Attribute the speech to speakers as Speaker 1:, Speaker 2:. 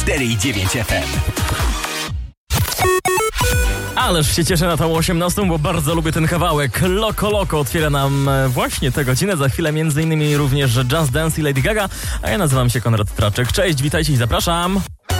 Speaker 1: 104,9 FM.
Speaker 2: Ależ się cieszę na tą 18, bo bardzo lubię ten kawałek. Loco Loco otwiera nam właśnie tę godzinę. Za chwilę m.in. również Just Dance i Lady Gaga. A ja nazywam się Konrad Traczek. Cześć, witajcie i zapraszam.